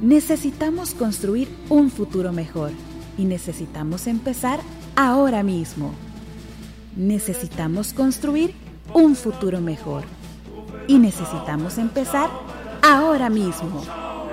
Necesitamos construir un futuro mejor y necesitamos empezar ahora mismo. Necesitamos construir un futuro mejor y necesitamos empezar ahora mismo.